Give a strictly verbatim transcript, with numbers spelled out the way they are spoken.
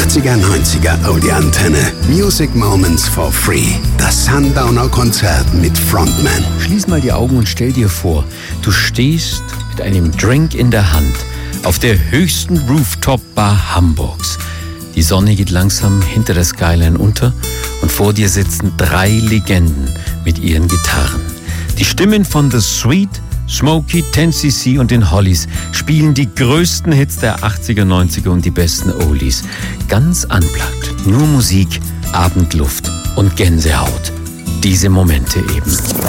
achtziger, neunziger Oldie Antenne. Music Moments for free. Das Sundowner Konzert mit Frontman. Schließ mal die Augen und stell dir vor, du stehst mit einem Drink in der Hand auf der höchsten Rooftop-Bar Hamburgs. Die Sonne geht langsam hinter der Skyline unter und vor dir sitzen drei Legenden mit ihren Gitarren. Die Stimmen von The Sweet, Smokey, ten C C und den Hollies spielen die größten Hits der achtziger, neunziger und die besten Oldies. Ganz unplugged. Nur Musik, Abendluft und Gänsehaut. Diese Momente eben.